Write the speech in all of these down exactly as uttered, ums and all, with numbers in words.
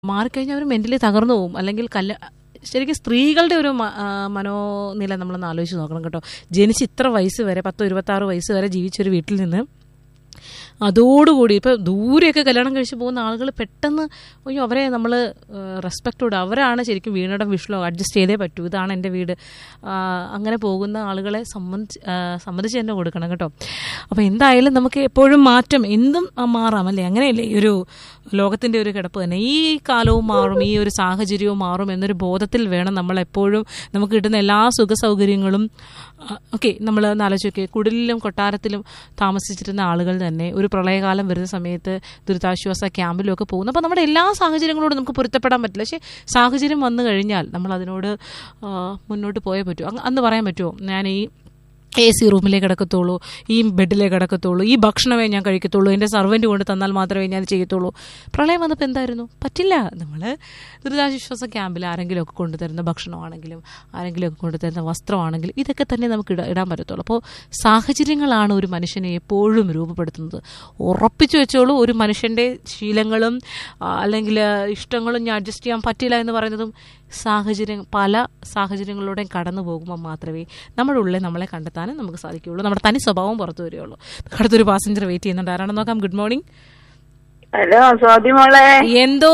മാറിക്കഴിഞ്ഞാൽ അവർ മെന്റലി തകർന്നു പോകും. അല്ലെങ്കിൽ കല്യാ ശരിക്കും സ്ത്രീകളുടെ ഒരു മനോനില നമ്മളൊന്ന് ആലോചിച്ച് നോക്കണം കേട്ടോ. ജനിച്ച് ഇത്ര വയസ്സ് വരെ പത്തോ ഇരുപത്താറ് വയസ്സ് വരെ ജീവിച്ചൊരു വീട്ടിൽ നിന്ന് അതോടുകൂടി ഇപ്പോൾ ദൂരെയൊക്കെ കല്യാണം കഴിച്ച് പോകുന്ന ആളുകൾ പെട്ടെന്ന് അയ്യോ അവരെ നമ്മൾ റെസ്പെക്റ്റോട് അവരാണ് ശരിക്കും വീണടം വിഷ്ണു അഡ്ജസ്റ്റ് ചെയ്തേ പറ്റൂ, ഇതാണ് എൻ്റെ വീട്, അങ്ങനെ പോകുന്ന ആളുകളെ സംബന്ധിച്ച് സമ്മതിച്ച് തന്നെ കൊടുക്കണം കേട്ടോ. അപ്പോൾ എന്തായാലും നമുക്ക് എപ്പോഴും മാറ്റം എന്തും മാറാം അല്ലേ, അങ്ങനെയല്ലേ ഈ ഒരു ലോകത്തിൻ്റെ ഒരു കിടപ്പ് തന്നെ. ഈ കാലവും മാറും, ഈ ഒരു സാഹചര്യവും മാറും എന്നൊരു ബോധത്തിൽ വേണം നമ്മളെപ്പോഴും നമുക്ക് കിട്ടുന്ന എല്ലാ സുഖ സൗകര്യങ്ങളും ഓക്കെ നമ്മൾ ആലോചിച്ചൊക്കെ കുടിലും കൊട്ടാരത്തിലും താമസിച്ചിരുന്ന ആളുകൾ തന്നെ ഒരു പ്രളയകാലം വരുന്ന സമയത്ത് ദുരിതാശ്വാസ ക്യാമ്പിലും ഒക്കെ പോകുന്നു. അപ്പോൾ നമ്മുടെ എല്ലാ സാഹചര്യങ്ങളോടും നമുക്ക് പൊരുത്തപ്പെടാൻ പറ്റില്ല. പക്ഷേ സാഹചര്യം വന്നു കഴിഞ്ഞാൽ നമ്മൾ അതിനോട് മുന്നോട്ട് പോയേ പറ്റൂ. അന്ന് പറയാൻ പറ്റുമോ ഞാൻ ഈ എ സി റൂമിലേ കിടക്കത്തുള്ളൂ, ഈ ബെഡിലേ കിടക്കത്തുള്ളൂ, ഈ ഭക്ഷണമേ ഞാൻ കഴിക്കത്തുള്ളൂ, എൻ്റെ സർവൻറ്റ് കൊണ്ട് തന്നാൽ മാത്രമേ ഞാൻ ചെയ്യത്തുള്ളൂ. പ്രളയം വന്നപ്പോൾ എന്തായിരുന്നു? പറ്റില്ല. നമ്മൾ ദുരിതാശ്വാസ ക്യാമ്പിൽ ആരെങ്കിലും ഒക്കെ കൊണ്ടുതരുന്ന ഭക്ഷണമാണെങ്കിലും ആരെങ്കിലും ഒക്കെ കൊണ്ടുതരുന്ന വസ്ത്രമാണെങ്കിലും ഇതൊക്കെ തന്നെ നമുക്ക് ഇട ഇടാൻ പറ്റത്തുള്ളൂ. അപ്പോൾ സാഹചര്യങ്ങളാണ് ഒരു മനുഷ്യനെ എപ്പോഴും രൂപപ്പെടുത്തുന്നത്. ഉറപ്പിച്ചു വെച്ചോളൂ, ഒരു മനുഷ്യൻ്റെ ശീലങ്ങളും അല്ലെങ്കിൽ ഇഷ്ടങ്ങളും ഞാൻ അഡ്ജസ്റ്റ് ചെയ്യാൻ പറ്റില്ല എന്ന് പറയുന്നതും സാഹചര്യം പല സാഹചര്യങ്ങളിലൂടെയും കടന്നു പോകുമ്പോൾ മാത്രമേ നമ്മുടെ ഉള്ളിൽ നമ്മളെ കണ്ടെത്താനും നമുക്ക് സാധിക്കുകയുള്ളൂ, നമ്മുടെ തനി സ്വഭാവം പുറത്തു വരികയുള്ളൂ. അടുത്തൊരു പാസഞ്ചർ വെയിറ്റ് ചെയ്യുന്നുണ്ട്, ആരാണെന്ന് നോക്കാം. Good morning. ഹലോ സ്വാതിമോളെ. എന്തോ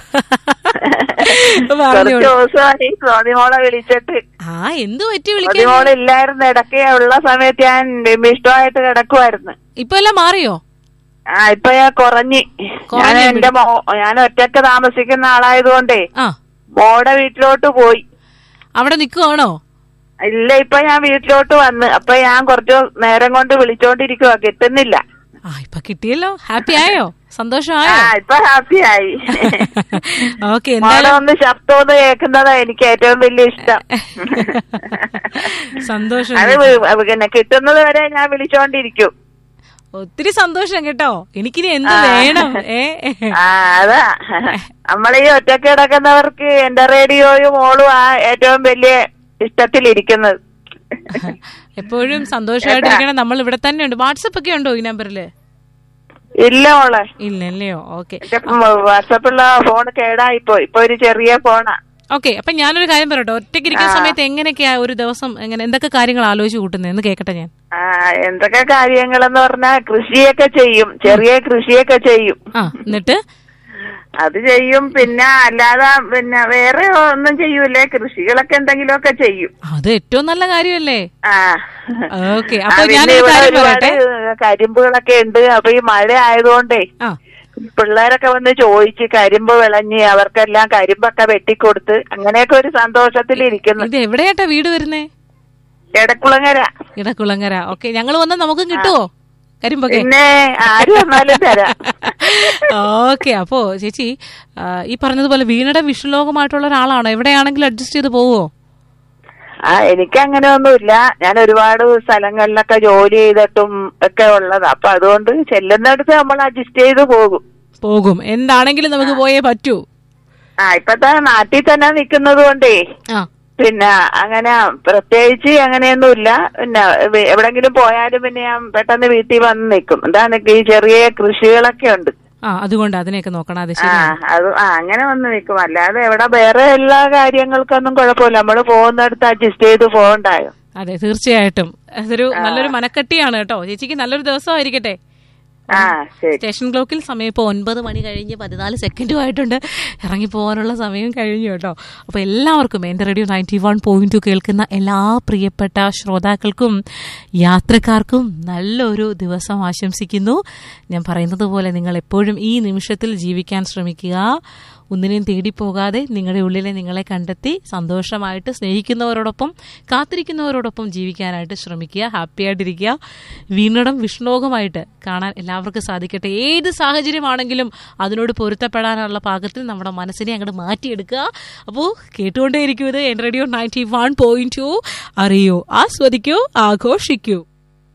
സ്വാതിമോളെ വിളിച്ചിട്ട് ആ എന്ത് പറ്റി വിളിക്കാൻ? മോളെ ഇല്ലായിരുന്നു, ഇടയ്ക്ക് ഉള്ള സമയത്ത് ഞാൻ ഇഷ്ടമായിട്ട് കിടക്കുമായിരുന്നു. ഇപ്പൊ എല്ലാം മാറിയോ? ആ ഇപ്പൊ ഞാൻ കുറഞ്ഞ്. ഞാൻ എന്റെ മോ ഞാൻ ഒറ്റയ്ക്ക് താമസിക്കുന്ന ആളായതുകൊണ്ടേ മോടെ വീട്ടിലോട്ട് പോയി. അവിടെ നിക്കുവാണോ? ഇല്ല, ഇപ്പൊ ഞാൻ വീട്ടിലോട്ട് വന്ന്. അപ്പൊ ഞാൻ കുറച്ചു നേരം കൊണ്ട് വിളിച്ചോണ്ടിരിക്കുവാ, കിട്ടുന്നില്ല. ആ ഇപ്പൊ കിട്ടിയല്ലോ, ഹാപ്പി ആയോ? സന്തോഷമായോ? ഇപ്പൊ ഹാപ്പി ആയി. ഓക്കെ, ഒന്ന് ശബ്ദമൊന്ന് കേൾക്കുന്നതാ എനിക്ക് ഏറ്റവും വലിയ ഇഷ്ടം. സന്തോഷം. അത് പിന്നെ കിട്ടുന്നത് വരെ ഞാൻ വിളിച്ചോണ്ടിരിക്കും. ഒത്തിരി സന്തോഷം കേട്ടോ. എനിക്കിനി എന്ത് വേണം? ഏ അതാ നമ്മളീ ഒറ്റക്ക് കിടക്കുന്നവർക്ക് എന്റെ റേഡിയോയും മോളും ആ ഏറ്റവും വലിയ ഇഷ്ടത്തിലിരിക്കുന്നത്. എപ്പോഴും സന്തോഷമായിട്ടിരിക്കണം. നമ്മൾ ഇവിടെ തന്നെ ഉണ്ട്. വാട്സപ്പ് ഒക്കെ ഉണ്ടോ ഈ നമ്പറില്? ഇല്ല മോളെ. ഇല്ലല്ലയോ? ഓക്കെ. വാട്സപ്പുള്ള ഫോൺ കേടായിപ്പോ. ഇപ്പൊ ഒരു ചെറിയ ഫോണാ. ഓക്കെ, അപ്പൊ ഞാനൊരു കാര്യം പറയട്ടെ. ഒറ്റയ്ക്ക് ഇരിക്കുന്ന സമയത്ത് എങ്ങനെയൊക്കെയാ ഒരു ദിവസം എങ്ങനെ എന്തൊക്കെ കാര്യങ്ങൾ ആലോചിച്ച് കൂട്ടുന്നതെന്ന് കേക്കട്ടെ ഞാൻ. ആ എന്തൊക്കെ കാര്യങ്ങളെന്ന് പറഞ്ഞാൽ കൃഷിയൊക്കെ ചെയ്യും, ചെറിയ കൃഷിയൊക്കെ ചെയ്യും. ആ എന്നിട്ട് അത് ചെയ്യും. പിന്നെ അല്ലാതെ പിന്നെ വേറെ ഒന്നും ചെയ്യൂലേ, കൃഷികളൊക്കെ എന്തെങ്കിലുമൊക്കെ ചെയ്യും. അത് ഏറ്റവും നല്ല കാര്യമല്ലേ? ആ ഓക്കെ. അപ്പൊ ഞാനൊരു കാര്യം പറയട്ടെ. കരിമ്പുകളൊക്കെ ഉണ്ട്. അപ്പൊ ഈ മഴ ആയതുകൊണ്ടേ പിള്ളേരൊക്കെ വന്ന് ചോദിച്ച് കരിമ്പ് വിളഞ്ഞ് അവർക്കെല്ലാം കരിമ്പൊക്കെ വെട്ടിക്കൊടുത്ത് അങ്ങനെയൊക്കെ ഒരു സന്തോഷത്തിലിരിക്കുന്നു. ഇത് എവിടെയാട്ടാ വീട് വരുന്നേ? എടക്കുളങ്ങര. ഇടക്കുളങ്ങര. ഓക്കെ, ഞങ്ങൾ വന്നാൽ നമുക്കും കിട്ടുവോ കരിമ്പൊക്കെ? പിന്നെ ആര് വന്നാലും തരാം. ഓക്കെ. അപ്പോ ചേച്ചി ഈ പറഞ്ഞതുപോലെ വീണയുടെ വിഷ്ണുലോകമായിട്ടുള്ള ഒരാളാണോ? എവിടെയാണെങ്കിലും അഡ്ജസ്റ്റ് ചെയ്ത് പോവോ? ആ എനിക്ക് അങ്ങനെ ഒന്നുമില്ല. ഞാൻ ഒരുപാട് സ്ഥലങ്ങളിലൊക്കെ ജോലി ചെയ്തിട്ടും ഒക്കെ ഉള്ളതാ. അപ്പൊ അതുകൊണ്ട് ചെല്ലുന്നിടത്ത് നമ്മൾ അഡ്ജസ്റ്റ് ചെയ്ത് പോകും. പോകും എന്താണെങ്കിലും നമുക്ക് പോയേ പറ്റൂ. ആ ഇപ്പത്തെ നാട്ടിൽ തന്നെ നിക്കുന്നത് കൊണ്ടേ പിന്നെ അങ്ങനെ പ്രത്യേകിച്ച് അങ്ങനെയൊന്നുമില്ല. പിന്നെ എവിടെങ്കിലും പോയാലും പിന്നെ ഞാൻ പെട്ടെന്ന് വീട്ടിൽ വന്ന് നിൽക്കും. എന്താണ് ഈ ചെറിയ കൃഷികളൊക്കെ ഉണ്ട്. ആ അതുകൊണ്ട് അതിനെയൊക്കെ നോക്കണം. അത് ആ അത് ആ അങ്ങനെ വന്ന് നിൽക്കും. അല്ലാതെ എവിടെ വേറെ എല്ലാ കാര്യങ്ങൾക്കൊന്നും കുഴപ്പമില്ല. നമ്മള് പോകുന്നിടത്ത് അഡ്ജസ്റ്റ് ചെയ്ത് പോകണ്ടായോ? അതെ, തീർച്ചയായിട്ടും. അതൊരു നല്ലൊരു മനക്കെട്ടിയാണ് കേട്ടോ. ചേച്ചിക്ക് നല്ലൊരു ദിവസമായിരിക്കട്ടെ. സ്റ്റേഷൻ ക്ലോക്കിൽ സമയം ഇപ്പോൾ ഒൻപത് മണി കഴിഞ്ഞ് പതിനാല് സെക്കൻഡും ആയിട്ടുണ്ട്. ഇറങ്ങിപ്പോകാനുള്ള സമയം കഴിഞ്ഞു കേട്ടോ. അപ്പോൾ എല്ലാവർക്കും എൻ്റെ radio ninety one point two കേൾക്കുന്ന എല്ലാ പ്രിയപ്പെട്ട ശ്രോതാക്കൾക്കും യാത്രക്കാർക്കും നല്ലൊരു ദിവസം ആശംസിക്കുന്നു. ഞാൻ പറയുന്നത് പോലെ നിങ്ങൾ എപ്പോഴും ഈ നിമിഷത്തിൽ ജീവിക്കാൻ ശ്രമിക്കുക. ഒന്നിനെയും തേടിപ്പോകാതെ നിങ്ങളുടെ ഉള്ളിലെ നിങ്ങളെ കണ്ടെത്തി സന്തോഷമായിട്ട് സ്നേഹിക്കുന്നവരോടൊപ്പം കാത്തിരിക്കുന്നവരോടൊപ്പം ജീവിക്കാനായിട്ട് ശ്രമിക്കുക. ഹാപ്പി ആയിട്ടിരിക്കുക. വീണടം വിഷ്ണോകമായിട്ട് കാണാൻ എല്ലാവർക്കും സാധിക്കട്ടെ. ഏത് സാഹചര്യമാണെങ്കിലും അതിനോട് പൊരുത്തപ്പെടാനുള്ള പാകത്തിൽ നമ്മുടെ മനസ്സിനെ അങ്ങോട്ട് മാറ്റിയെടുക്കുക. അപ്പോൾ കേട്ടുകൊണ്ടേയിരിക്കും ഇത് എൻ്റെ radio ninety one point two. അറിയൂ, ആസ്വദിക്കൂ, ആഘോഷിക്കൂ.